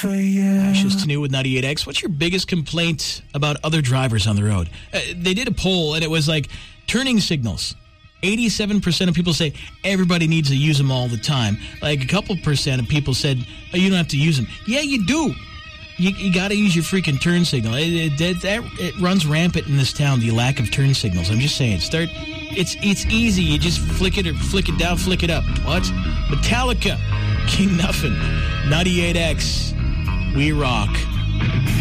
for you. Ashes to New with 98X. What's your biggest complaint about other drivers on the road? They did a poll, and it was like turning signals. 87% of people say everybody needs to use them all the time. Like a couple percent of people said, oh, you don't have to use them. Yeah, you do. You got to use your freaking turn signal. It runs rampant in this town, the lack of turn signals. I'm just saying, it's easy. You just flick it or flick it down, flick it up. What? Metallica, King Nuffin, 98X, we rock.